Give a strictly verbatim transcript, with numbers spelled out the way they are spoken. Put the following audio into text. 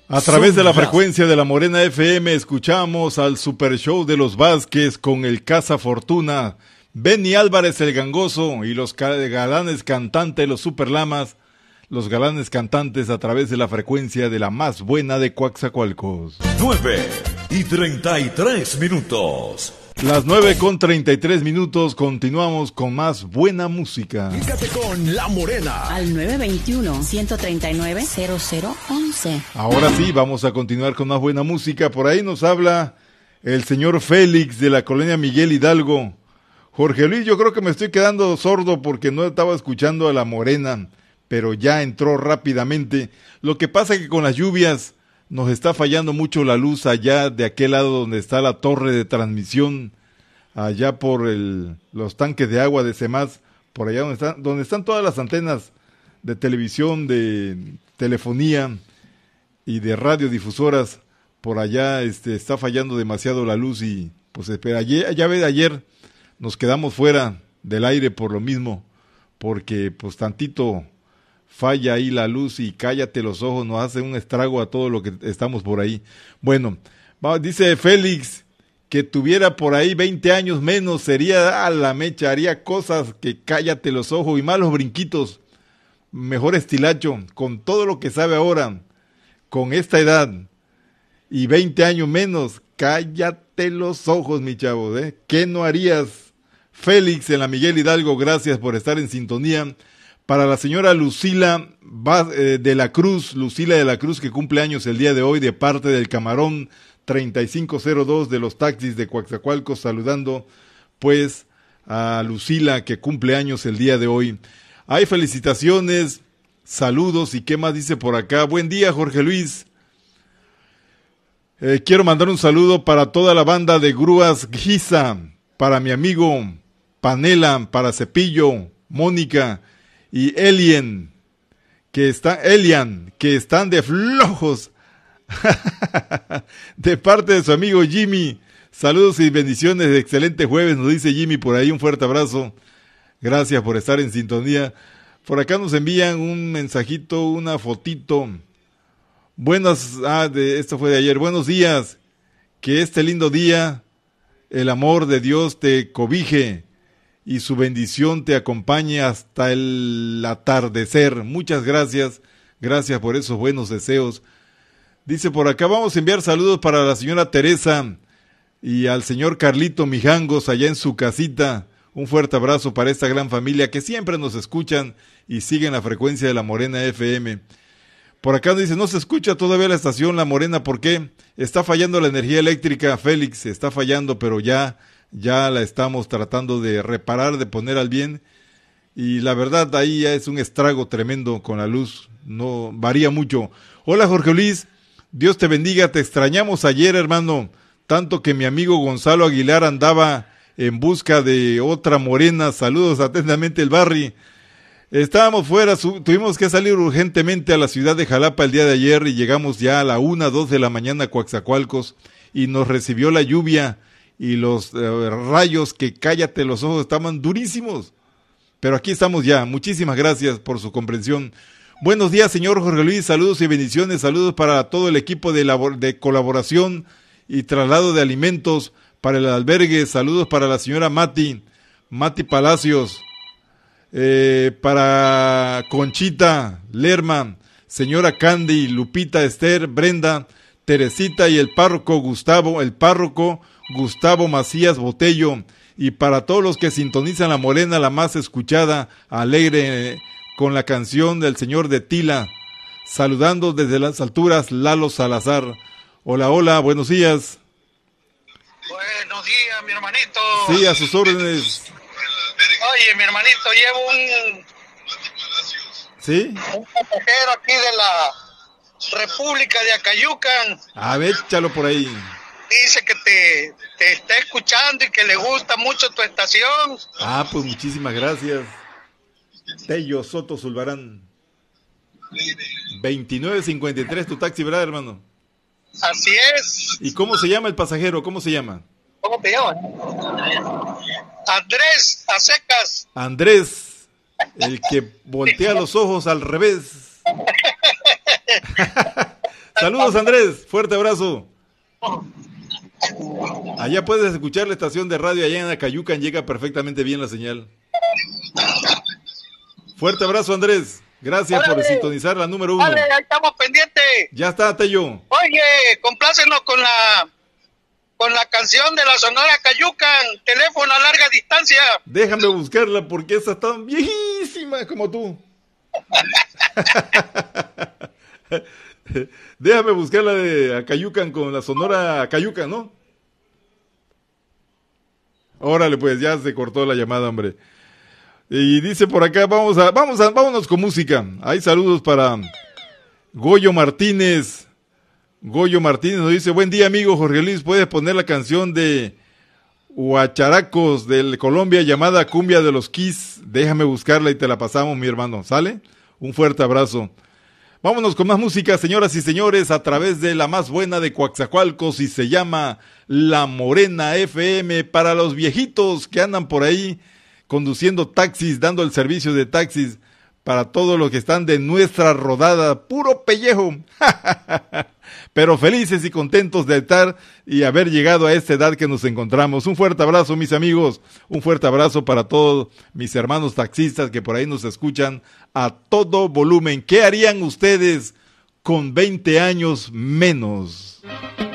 A través de la frecuencia de la Morena F M escuchamos al Super Show de los Vázquez con el Casa Fortuna, Benny Álvarez el Gangoso y los galanes cantantes, los Superlamas, los galanes cantantes a través de la frecuencia de la más buena de Coatzacoalcos. nueve y treinta y tres minutos. Las nueve con treinta y tres minutos, continuamos con más buena música. Fíjate con La Morena. Al nueve veintiuno, ciento treinta y nueve, cero cero once. Ahora sí, vamos a continuar con más buena música. Por ahí nos habla el señor Félix de la colonia Miguel Hidalgo. Jorge Luis, yo creo que me estoy quedando sordo porque no estaba escuchando a La Morena, pero ya entró rápidamente. Lo que pasa es que con las lluvias nos está fallando mucho la luz allá de aquel lado donde está la torre de transmisión, allá por el, los tanques de agua de CEMAS, por allá donde están, donde están todas las antenas de televisión, de telefonía y de radiodifusoras. Por allá este, está fallando demasiado la luz y pues espera, ayer, ya ve, ayer nos quedamos fuera del aire por lo mismo, porque pues tantito falla ahí la luz y cállate los ojos, nos hace un estrago a todo lo que estamos por ahí. Bueno, va, dice Félix que tuviera por ahí veinte años menos, sería a la mecha, haría cosas que cállate los ojos y malos brinquitos, mejor estilacho, con todo lo que sabe ahora, con esta edad y veinte años menos, cállate los ojos, mi chavo, ¿eh? ¿Qué no harías? Félix en la Miguel Hidalgo, gracias por estar en sintonía. Para la señora Lucila de la Cruz, Lucila de la Cruz, que cumple años el día de hoy, de parte del Camarón treinta y cinco cero dos de los taxis de Coatzacoalcos, saludando pues a Lucila, que cumple años el día de hoy. Hay felicitaciones, saludos, y qué más dice por acá. Buen día, Jorge Luis. Eh, quiero mandar un saludo para toda la banda de Grúas Giza, para mi amigo Panela, para Cepillo, Mónica y Elian, que está, Elian, que están de flojos, de parte de su amigo Jimmy. Saludos y bendiciones, de excelente jueves, nos dice Jimmy por ahí, un fuerte abrazo, gracias por estar en sintonía. Por acá nos envían un mensajito, una fotito. Buenas, ah, de, esto fue de ayer, buenos días, que este lindo día, el amor de Dios te cobije, y su bendición te acompañe hasta el atardecer. Muchas gracias, gracias por esos buenos deseos. Dice por acá, vamos a enviar saludos para la señora Teresa y al señor Carlito Mijangos allá en su casita. Un fuerte abrazo para esta gran familia que siempre nos escuchan y siguen la frecuencia de la Morena F M. Por acá dice, no se escucha todavía la estación La Morena, ¿por qué? Está fallando la energía eléctrica, Félix, está fallando, pero ya... ya la estamos tratando de reparar, de poner al bien, y la verdad ahí ya es un estrago tremendo con la luz, no varía mucho. Hola Jorge Luis, Dios te bendiga, te extrañamos ayer, hermano, tanto que mi amigo Gonzalo Aguilar andaba en busca de otra morena. Saludos atentamente el Barry. Estábamos fuera, su, tuvimos que salir urgentemente a la ciudad de Jalapa el día de ayer y llegamos ya a la una, dos de la mañana a Coatzacoalcos y nos recibió la lluvia y los eh, rayos que cállate los ojos estaban durísimos. Pero aquí estamos ya. Muchísimas gracias por su comprensión. Buenos días, señor Jorge Luis. Saludos y bendiciones. Saludos para todo el equipo de, labor, de colaboración y traslado de alimentos para el albergue. Saludos para la señora Mati, Mati Palacios, eh, para Conchita Lerma, señora Candy, Lupita, Esther, Brenda, Teresita y el párroco Gustavo, el párroco Gustavo Macías Botello, y para todos los que sintonizan la Morena, la más escuchada, alegre, eh, con la canción del señor de Tila, saludando desde las alturas, Lalo Salazar. Hola, hola, buenos días. Buenos días, mi hermanito. Sí, a sus órdenes. Oye, mi hermanito, llevo un... ¿Sí? Un pasajero aquí de la República de Acayucan. A ver, échalo por ahí. Dice que te, te está escuchando y que le gusta mucho tu estación. Ah, pues muchísimas gracias. Tello Soto Zulbarán. veintinueve cincuenta y tres, tu taxi, ¿verdad, hermano? Así es. ¿Y cómo se llama el pasajero? ¿Cómo se llama? ¿Cómo te llamas? Andrés Acecas. Andrés, el que voltea los ojos al revés. Saludos, Andrés. Fuerte abrazo. Allá puedes escuchar la estación de radio allá en Acayucan, llega perfectamente bien la señal. Fuerte abrazo, Andrés. Gracias Órale. por sintonizar la número uno. Vale, ahí estamos pendientes. Ya está, Tello. Oye, complácenos con la con la canción de la Sonora Cayucan, teléfono a larga distancia. Déjame buscarla porque esa está viejísima como tú. Déjame buscarla de Acayucan con la Sonora Acayucan, ¿no? Órale, pues ya se cortó la llamada, hombre. Y dice por acá, vamos a, vamos a, vámonos con música. Hay saludos para Goyo Martínez. Goyo Martínez nos dice, buen día amigo Jorge Luis, ¿puedes poner la canción de Huacharacos de Colombia llamada Cumbia de los Kiss? Déjame buscarla y te la pasamos, mi hermano, ¿sale? Un fuerte abrazo. Vámonos con más música, señoras y señores, a través de la más buena de Coaxacualcos y se llama La Morena F M para los viejitos que andan por ahí conduciendo taxis, dando el servicio de taxis para todos los que están de nuestra rodada, puro pellejo, pero felices y contentos de estar y haber llegado a esta edad que nos encontramos. Un fuerte abrazo, mis amigos, un fuerte abrazo para todos mis hermanos taxistas que por ahí nos escuchan a todo volumen. ¿Qué harían ustedes con veinte años menos?